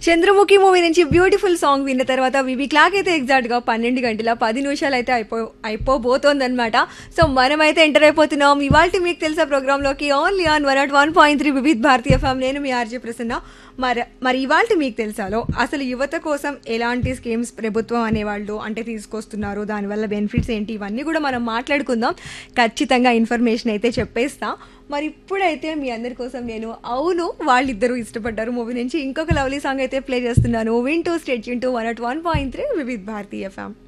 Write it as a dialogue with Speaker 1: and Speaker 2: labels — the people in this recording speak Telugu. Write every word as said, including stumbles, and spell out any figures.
Speaker 1: చంద్రముఖి మూవీ నుంచి బ్యూటిఫుల్ సాంగ్ విన్న తర్వాత వివి క్లాక్ అయితే ఎగ్జాక్ట్ గా పన్నెండు గంటల పది నిమిషాలు అయితే అయిపో అయిపోబోతోందనమాట. సో మనమైతే ఎంటర్ అయిపోతున్నాం ఇవాళ మీకు తెలుసా ప్రోగ్రామ్ లోకి only on one not one point three Vividh Bharatiya FM. నేను మీ ఆర్జే ప్రసన్న. మరి మరి ఇవాళ మీకు తెలుసాలో అసలు యువత కోసం ఎలాంటి స్కీమ్స్ ప్రభుత్వం అనేవాళ్ళు అంటే తీసుకొస్తున్నారు, దానివల్ల బెనిఫిట్స్ ఏంటి, ఇవన్నీ కూడా మనం మాట్లాడుకుందాం. ఖచ్చితంగా ఇన్ఫర్మేషన్ అయితే చెప్పేస్తా. మరి ఇప్పుడైతే మీ అందరి కోసం నేను అవును వాళ్ళిద్దరూ ఇష్టపడ్డారు మూవీ నుంచి ఇంకొక లవ్లీ సాంగ్ అయితే ప్లే చేస్తున్నాను. వింటూ state Yoon to one not one point three Vividh Bharatiya FM.